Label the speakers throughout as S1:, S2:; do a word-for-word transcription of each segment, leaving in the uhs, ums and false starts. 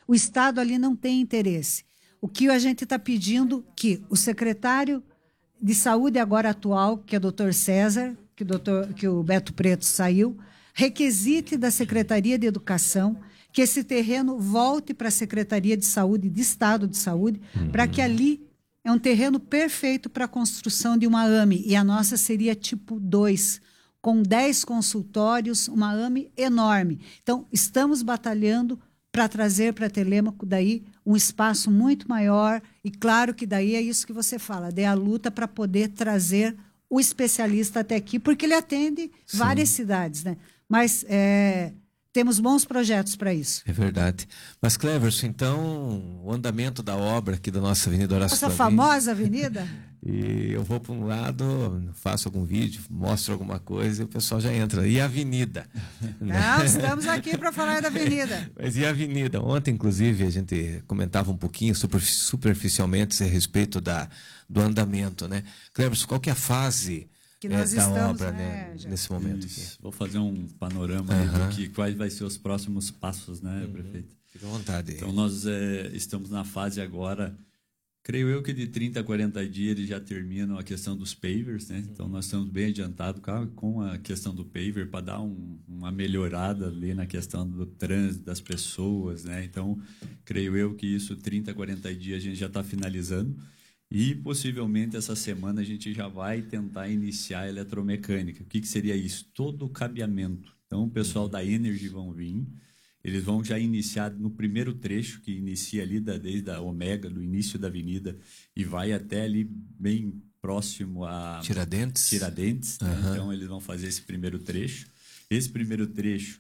S1: o Estado ali não tem interesse. O que a gente está pedindo que o secretário de Saúde agora atual, que é o doutor César, que o, doutor, que o Beto Preto saiu, requisite da Secretaria de Educação que esse terreno volte para a Secretaria de Saúde, de Estado de Saúde, uhum. para que ali é um terreno perfeito para a construção de uma A M E. E a nossa seria tipo dois, com dez consultórios, uma A M E enorme. Então, estamos batalhando para trazer para Telêmaco daí um espaço muito maior. E claro que daí é isso que você fala, de a luta para poder trazer o especialista até aqui, porque ele atende Sim. várias cidades, né? Mas é, temos bons projetos para isso.
S2: É verdade. Mas, Cleverson, então, o andamento da obra aqui da nossa Avenida Horácio
S1: Essa
S2: Pavim,
S1: famosa avenida?
S2: E eu vou para um lado, faço algum vídeo, mostro alguma coisa e o pessoal já entra. E a avenida?
S1: Não, estamos aqui para falar da avenida.
S2: Mas e a avenida? Ontem, inclusive, a gente comentava um pouquinho superficialmente a respeito da, do andamento, né? Cleverson, qual que é a fase
S1: que nós
S2: é, da
S1: estamos,
S2: obra
S1: né,
S2: né, nesse momento? Aqui?
S3: Vou fazer um panorama uhum. do que quais vai ser os próximos passos, né, uhum. prefeito?
S2: Fica à vontade.
S3: Então, nós é, estamos na fase agora, creio eu que de trinta a quarenta dias eles já terminam a questão dos pavers, né? Então, nós estamos bem adiantados com a questão do paver para dar um, uma melhorada ali na questão do trânsito das pessoas, né? Então, creio eu que isso, trinta a quarenta dias, a gente já está finalizando. E, possivelmente, essa semana a gente já vai tentar iniciar a eletromecânica. O que, que seria isso? Todo o cabeamento. Então, o pessoal da Energy vão vir, eles vão já iniciar no primeiro trecho, que inicia ali da, desde a Omega, do início da avenida, e vai até ali bem próximo a
S2: Tiradentes.
S3: Tiradentes né? Uhum. Então, eles vão fazer esse primeiro trecho. Esse primeiro trecho,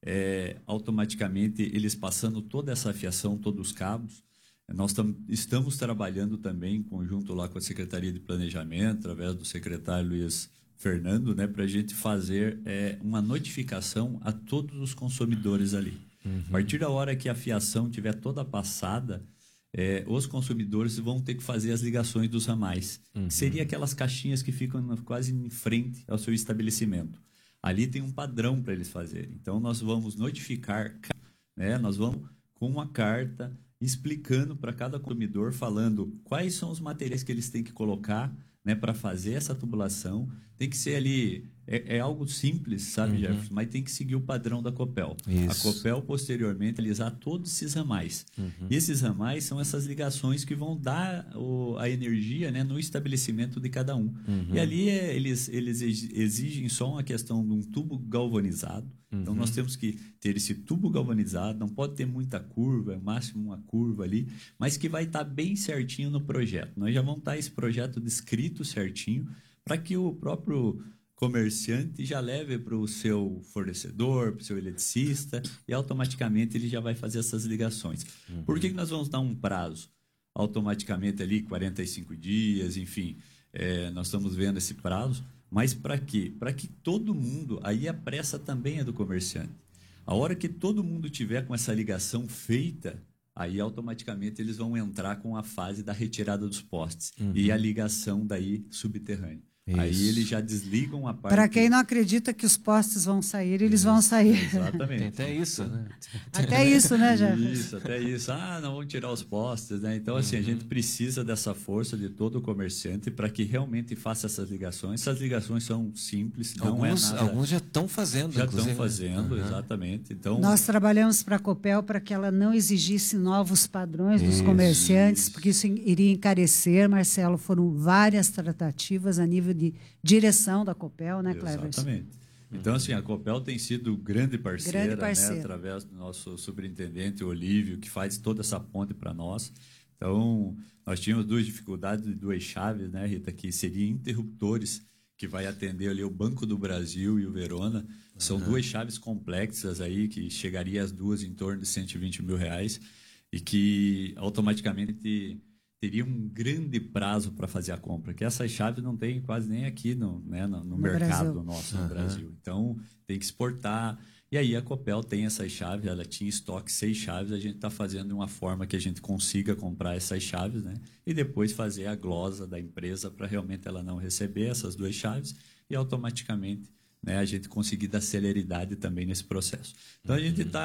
S3: é, automaticamente, eles passando toda essa fiação, todos os cabos, nós tam, estamos trabalhando também em conjunto lá com a Secretaria de Planejamento, através do secretário Luiz Fernando, né, para a gente fazer é, uma notificação a todos os consumidores ali. Uhum. A partir da hora que a fiação estiver toda passada, é, os consumidores vão ter que fazer as ligações dos ramais. Uhum. Que seria aquelas caixinhas que ficam quase em frente ao seu estabelecimento. Ali tem um padrão para eles fazerem. Então, nós vamos notificar, né, nós vamos com uma carta explicando para cada consumidor, falando quais são os materiais que eles têm que colocar, né, para fazer essa tubulação. Tem que ser ali, é, é algo simples, sabe, uhum. Jefferson? Mas tem que seguir o padrão da Copel. Isso. A Copel, posteriormente, realizar todos esses ramais. Uhum. E esses ramais são essas ligações que vão dar o, a energia, né, no estabelecimento de cada um. Uhum. E ali é, eles, eles exigem só uma questão de um tubo galvanizado. Uhum. Então, nós temos que ter esse tubo galvanizado, não pode ter muita curva, máximo uma curva ali, mas que vai estar bem certinho no projeto. Nós já vamos estar esse projeto descrito certinho, para que o próprio comerciante já leve para o seu fornecedor, para o seu eletricista, e automaticamente ele já vai fazer essas ligações. Uhum. Por que que nós vamos dar um prazo? Automaticamente ali, quarenta e cinco dias, enfim, é, nós estamos vendo esse prazo. Mas para quê? Para que todo mundo, aí a pressa também é do comerciante. A hora que todo mundo tiver com essa ligação feita, aí automaticamente eles vão entrar com a fase da retirada dos postes uhum. e a ligação daí subterrânea. Isso. Aí eles já desligam a parte...
S1: Para quem não acredita que os postes vão sair, eles isso. vão sair.
S3: Exatamente.
S2: Tem até isso, né?
S1: Até isso, né, Jefferson?
S3: Isso, até isso. Ah, não vão tirar os postes, né? Então, assim, uhum. a gente precisa dessa força de todo o comerciante para que realmente faça essas ligações. Essas ligações são simples, não
S2: alguns,
S3: é nada...
S2: Alguns já estão fazendo,
S3: Já
S2: estão
S3: fazendo,
S2: né?
S3: exatamente. Então,
S1: nós trabalhamos para a Copel para que ela não exigisse novos padrões dos
S2: isso,
S1: comerciantes,
S3: isso.
S1: porque isso iria encarecer, Marcelo. Foram várias tratativas a nível de direção da Copel, né, Cleverson?
S3: Exatamente. Então, assim, a Copel tem sido grande parceira,
S1: grande parceira.
S3: Né, através do nosso superintendente, Olívio, que faz toda essa ponte para nós. Então, nós tínhamos duas dificuldades de duas chaves, né, Rita, que seriam interruptores, que vai atender ali o Banco do Brasil e o Verona. São uhum. duas chaves complexas aí, que chegaria as duas em torno de cento e vinte mil reais e que automaticamente teria um grande prazo para fazer a compra, que essas chaves não tem quase nem aqui no, né, no, no, no mercado Brasil. nosso, no uhum. Brasil. Então, tem que exportar. E aí a Copel tem essas chaves, ela tinha estoque seis chaves, a gente está fazendo de uma forma que a gente consiga comprar essas chaves, né? E depois fazer a glosa da empresa para realmente ela não receber essas duas chaves e automaticamente, né, a gente conseguir dar celeridade também nesse processo. Então, uhum. a gente está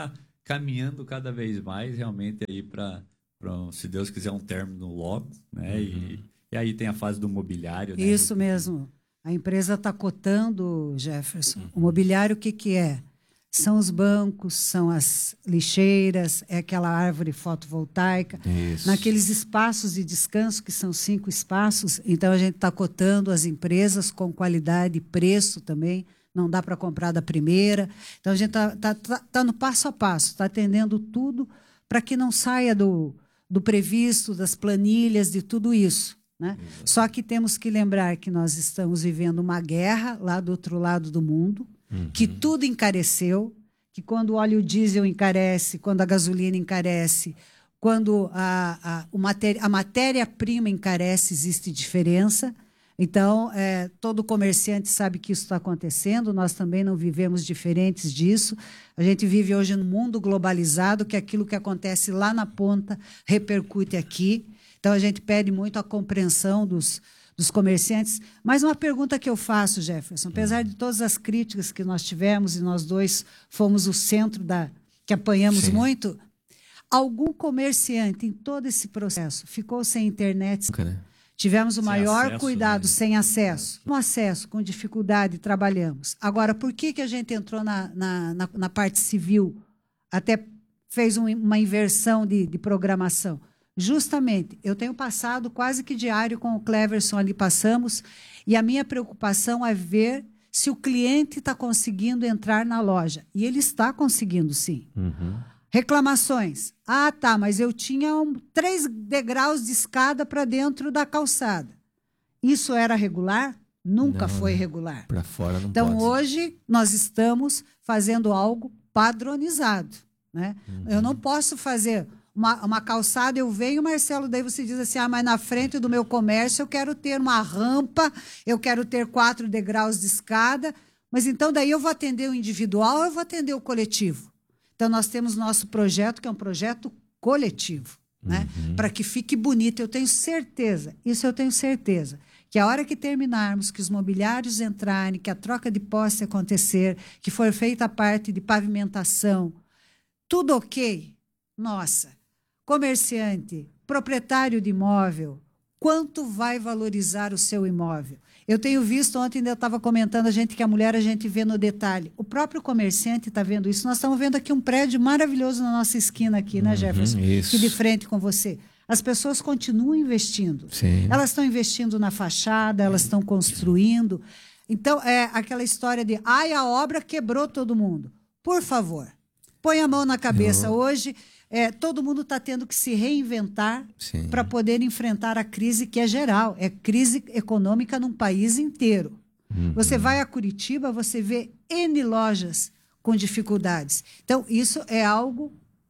S3: caminhando cada vez mais realmente aí para, se Deus quiser, um término logo, né? Uhum. E, e aí tem a fase do mobiliário. Né?
S1: Isso mesmo. A empresa está cotando, Jefferson. Uhum. O mobiliário, o que, que é? São os bancos, são as lixeiras, é aquela árvore fotovoltaica.
S2: Isso.
S1: Naqueles espaços de descanso, que são cinco espaços, então a gente está cotando as empresas com qualidade e preço também. Não dá para comprar da primeira. Então, a gente está tá, tá, tá no passo a passo, está atendendo tudo para que não saia do, do previsto, das planilhas, de tudo isso. Né? Só que temos que lembrar que nós estamos vivendo uma guerra lá do outro lado do mundo, uhum. que tudo encareceu, que quando o óleo diesel encarece, quando a gasolina encarece, quando a, a, o matéria, a matéria-prima encarece, existe diferença. Então, é, todo comerciante sabe que isso está acontecendo, nós também não vivemos diferentes disso. A gente vive hoje num mundo globalizado, que aquilo que acontece lá na ponta repercute aqui. Então, a gente pede muito a compreensão dos, dos comerciantes. Mas uma pergunta que eu faço, Jefferson, apesar de todas as críticas que nós tivemos, e nós dois fomos o centro da que apanhamos Sim. muito, algum comerciante em todo esse processo ficou sem internet?
S2: Nunca, né?
S1: Tivemos o
S3: sem
S1: maior
S3: acesso,
S1: cuidado,
S3: né?
S1: sem acesso. No acesso, com dificuldade, trabalhamos. Agora, por que, que a gente entrou na, na, na, na parte civil? Até fez um, uma inversão de, de programação. Justamente, eu tenho passado quase que diário com o Cleverson ali, passamos, e a minha preocupação é ver se o cliente está conseguindo entrar na loja. E ele está conseguindo, sim.
S2: Uhum.
S1: Reclamações. Ah, tá, mas eu tinha um, três degraus de escada para dentro da calçada. Isso era regular? Nunca
S2: não,
S1: foi
S2: né?
S1: regular.
S2: Para fora não
S1: então,
S2: pode.
S1: hoje, nós estamos fazendo algo padronizado. Né?
S2: Uhum.
S1: Eu não posso fazer uma, uma calçada, eu venho, Marcelo, daí você diz assim, ah, mas na frente do meu comércio eu quero ter uma rampa, eu quero ter quatro degraus de escada, mas então daí eu vou atender o individual ou eu vou atender o coletivo? Então, nós temos nosso projeto, que é um projeto coletivo, né?
S2: Uhum.
S1: Para que fique bonito. Eu tenho certeza, isso eu tenho certeza, que a hora que terminarmos, que os mobiliários entrarem, que a troca de posse acontecer, que for feita a parte de pavimentação, tudo ok, nossa, comerciante, proprietário de imóvel, quanto vai valorizar o seu imóvel? Eu tenho visto, ontem ainda eu estava comentando, a gente que a mulher a gente vê no detalhe. O próprio comerciante está vendo isso. Nós estamos vendo aqui um prédio maravilhoso na nossa esquina aqui, né, Jefferson?
S2: Uhum, isso.
S1: Aqui de frente com você. As pessoas continuam investindo.
S2: Sim.
S1: Elas estão investindo na fachada, elas estão construindo. Então, é aquela história de, ai, a obra quebrou todo mundo. Por favor, põe a mão na cabeça. Eu... Hoje, é, todo mundo está tendo que se reinventar para poder enfrentar a crise que é geral. É crise econômica num país inteiro. Uhum. Você vai a Curitiba, você vê N lojas com dificuldades. Então, isso é algo...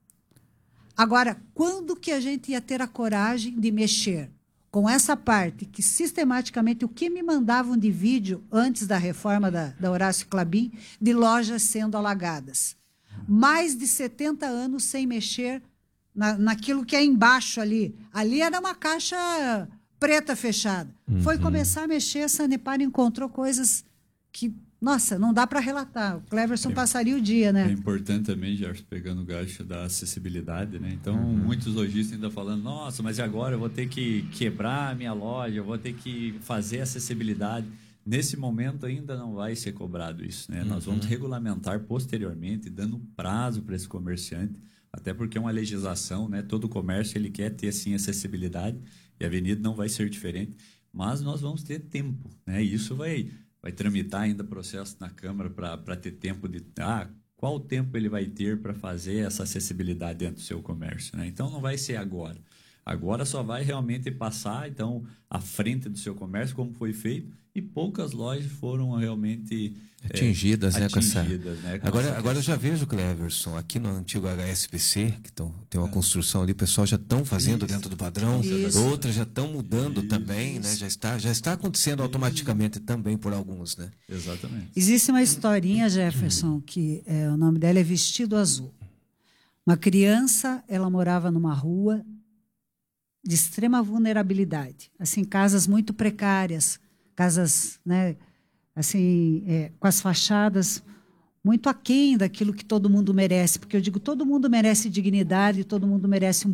S1: Agora, quando que a gente ia ter a coragem de mexer com essa parte que, sistematicamente, o que me mandavam de vídeo antes da reforma da, da Horácio Klabin, de lojas sendo alagadas? Mais de setenta anos sem mexer na, naquilo que é embaixo ali. Ali era uma caixa preta fechada. Uhum. Foi começar a mexer, a Sanepar encontrou coisas que, nossa, não dá para relatar. O Cleverson é, passaria o dia, né?
S3: É importante também, Gerson, pegando o gancho da acessibilidade, né? Então, uhum. muitos lojistas ainda falando, nossa, mas agora eu vou ter que quebrar a minha loja, eu vou ter que fazer acessibilidade. Nesse momento ainda não vai ser cobrado isso, né? Uhum. Nós vamos regulamentar posteriormente, dando prazo para esse comerciante, até porque é uma legislação, né? Todo comércio ele quer ter assim acessibilidade e a avenida não vai ser diferente, mas nós vamos ter tempo, né? E isso vai vai tramitar ainda processo na Câmara para ter tempo de ah, qual tempo ele vai ter para fazer essa acessibilidade dentro do seu comércio, né? Então não vai ser agora. Agora só vai realmente passar, então, à frente do seu comércio, como foi feito, e poucas lojas foram realmente
S2: atingidas, é, né,
S3: atingidas,
S2: com essa...
S3: né, com
S2: agora,
S3: essa
S2: agora eu já vejo, Cleverson, aqui no antigo H S B C, que tão, tem uma é. construção ali, o pessoal já estão fazendo isso. dentro do padrão, isso. outras já estão mudando isso. também, né? Já está, já está acontecendo automaticamente também por alguns, né?
S3: Exatamente.
S1: Existe uma historinha, Jefferson, que é, o nome dela é Vestido Azul. Uma criança, ela morava numa rua de extrema vulnerabilidade, assim, casas muito precárias, casas, né, assim, é, com as fachadas muito aquém daquilo que todo mundo merece, porque eu digo, todo mundo merece dignidade, todo mundo merece um